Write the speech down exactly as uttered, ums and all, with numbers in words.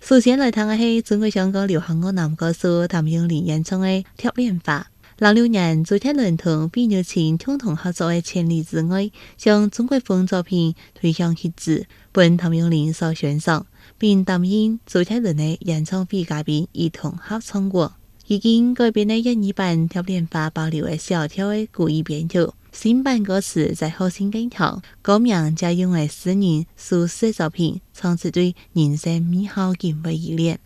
首先来睇嘅係中國香港流行樂男歌手譚詠麟演唱嘅《蝶戀花》。零六年，周杰倫同畢業前共同合作嘅《千里之外》，將中國風作品推向極致，本譚詠麟所欣賞，並擔任周杰倫嘅演唱會嘉賓，一同合唱過。已經改編嘅粵語版《蝶戀花》保留嘅小調嘅古意編曲，新版歌詞在後線更調，歌名借用嘅詩人蘇軾作品，唱出對人生美好嘅回憶戀。